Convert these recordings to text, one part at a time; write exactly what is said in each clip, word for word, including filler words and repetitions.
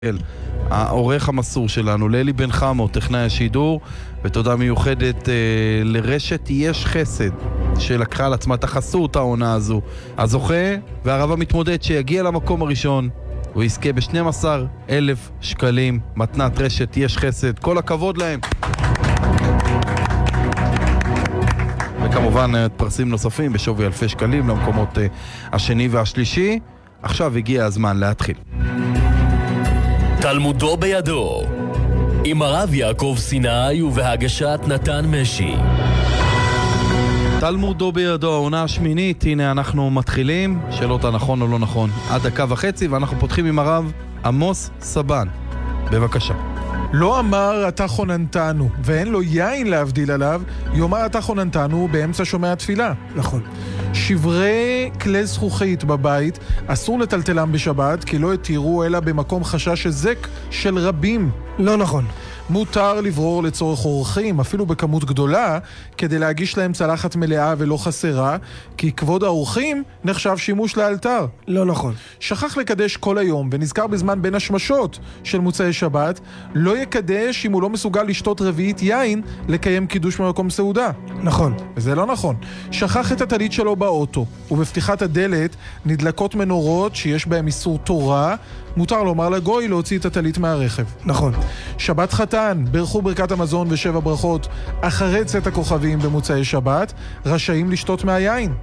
העורך המסור שלנו, לאלי בן חמו, טכנאי השידור, ותודה מיוחדת אה, לרשת יש חסד שלקחה על עצמה תחסות העונה הזו. הזוכה והרב המתמודד שיגיע למקום הראשון הוא יזכה ב-שנים עשר אלף שקלים מתנת רשת יש חסד. כל הכבוד להם. וכמובן פרסים נוספים בשווי אלפי שקלים למקומות אה, השני והשלישי. עכשיו הגיע הזמן להתחיל. תלמודו בידו עם הרב יעקב סיני ובהגשת נתן משי. תלמודו בידו, העונה השמינית. הנה אנחנו מתחילים. שאלות הנכון או לא נכון עד דקה וחצי, ואנחנו פותחים עם הרב עמוס סבן. בבקשה. לא אמר אתה חוננתנו ואין לו יין להבדיל עליו, יאמר אתה חוננתנו באמצע שומע תפילה. נכון. שברי כלי זכוכית בבית אסור לטלטלם בשבת, כי לא יתירו אלא במקום חשש הזק של רבים. לא נכון. מותר לברור לצורך אורחים, אפילו בכמות גדולה, כדי להגיש להם צלחת מלאה ולא חסרה, כי כבוד האורחים נחשב שימוש לאלתר. לא נכון. שכח לקדש כל היום ונזכר בזמן בין השמשות של מוצאי שבת, לא יקדש אם הוא לא מסוגל לשתות רביעית יין לקיים קידוש במקום סעודה. נכון. וזה לא נכון. שכח את הטלית שלו באוטו, ובפתיחת הדלת נדלקות מנורות שיש בהם איסור תורה, מותר לומר לגוי להוציא את הטלית מהרכב. נכון. שבת חתן, ברכו ברכת המזון ושבע ברכות אחרי צאת הכוכבים במוצאי שבת, רשאים לשתות מהיין.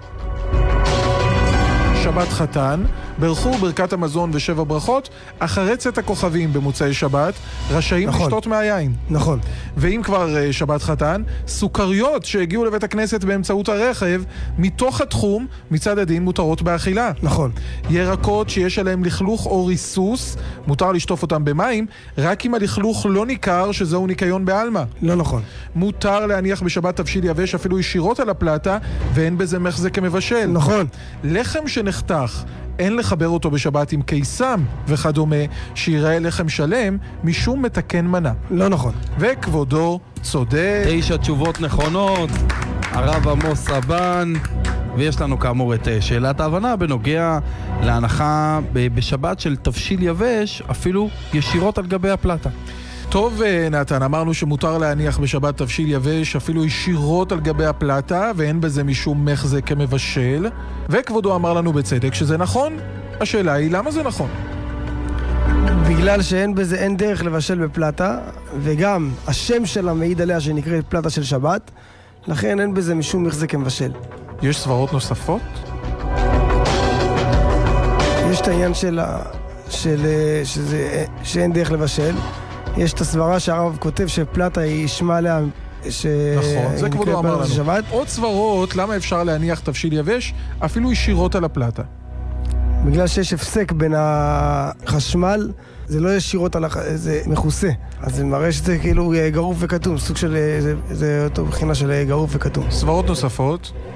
שבת חתן, ברכו ברכת המזון ושבע ברכות אחרי צאת הכוכבים במוצאי שבת, רשאים נכון. לשתות מהיין. נכון. ואם כבר uh, שבת חתן, סוכריות שהגיעו לבית הכנסת באמצעות הרכב מתוך התחום מצד הדין מותרות באכילה. נכון. ירקות שיש עליהם לכלוך או ריסוס, מותר לשטוף אותם במים, רק אם הלכלוך לא ניכר שזהו ניקיון בעלמא. לא נכון. מותר להניח בשבת תבשיל יבש אפילו ישירות על הפלטה, ואין בזה מחזק כמבשל. נכון. לחם שנחתך אין לחבר אותו בשבת עם קיסם וכדומה, שיראה לחם שלם משום מתקן מנה. לא נכון. וכבודו צודק. תשע תשובות נכונות, הרב עמוס סבן. ויש לנו כאמור את שאלת ההבנה בנוגע להנחה בשבת של תבשיל יבש אפילו ישירות על גבי הפלטה. טוב נתן, אמרנו שמותר להניח בשבת תבשיל יבש אפילו ישירות על גבי הפלטה, ואין בזה משום מחזק כמבשל, וכבודו אמר לנו בצדק שזה נכון. השאלה היא למה זה נכון? בגלל שאין בזה, אין דרך לבשל בפלטה, וגם השם שלה מעיד עליה שנקראת פלטה של שבת, לכן אין בזה משום מחזק כמבשל. יש סברות נוספות? יש את העניין של, של, שזה, שאין דרך לבשל. יש את הסברה שהרב כותב שפלטה היא ישמע עליה ש... נכון, זה כבודו אמר לנו. שבת. עוד סברות, למה אפשר להניח תבשיל יבש אפילו ישירות על הפלטה? בגלל שיש הפסק בין החשמל, זה לא ישירות על הח... זה מכוסה. אז זה מראה שזה כאילו גרוף וכתום, סוג של... זה, זה אותו בחינה של גרוף וכתום. סברות נוספות?